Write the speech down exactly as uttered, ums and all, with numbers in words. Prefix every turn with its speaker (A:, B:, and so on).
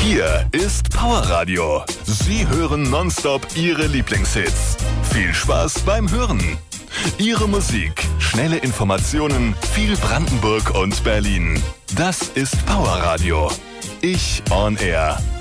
A: Hier ist Powerradio. Sie hören nonstop Ihre Lieblingshits. Viel Spaß beim Hören. Ihre Musik, schnelle Informationen, viel Brandenburg und Berlin. Das ist Powerradio. Ich on Air.